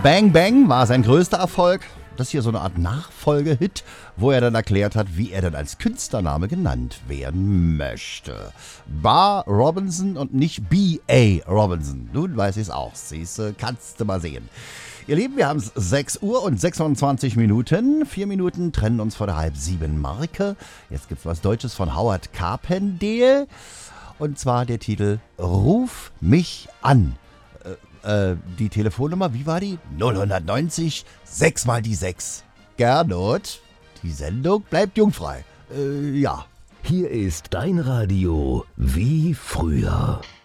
Bang Bang war sein größter Erfolg. Das ist hier so eine Art Nachfolgehit, wo er dann erklärt hat, wie er dann als Künstlername genannt werden möchte. Bar Robinson und nicht B.A. Robinson. Nun weiß ich es auch. Siehste, kannst du mal sehen. Ihr Lieben, wir haben es 6 Uhr und 26 Minuten. 4 Minuten trennen uns vor der 6:30 Marke. Jetzt gibt es was Deutsches von Howard Carpendale. Und zwar der Titel Ruf mich an. Die Telefonnummer, wie war die? 090 6 mal die 6. Gernot, die Sendung bleibt jungfrei. Ja. Hier ist dein Radio wie früher.